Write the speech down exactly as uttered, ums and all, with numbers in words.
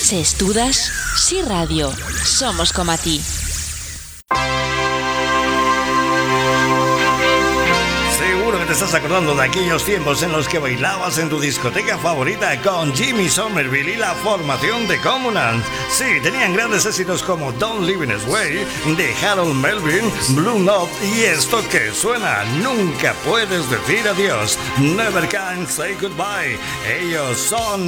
Se estudas, si radio, somos como a ti. Seguro que te estás acordando de aquellos tiempos en los que bailabas en tu discoteca favorita con Jimmy Somerville y la formación de Comunant. Sí, tenían grandes éxitos como Don't Live in His Way, de Harold Melvin, Blue Note y esto que suena, Nunca Puedes Decir Adiós, Never Can Say Goodbye. Ellos son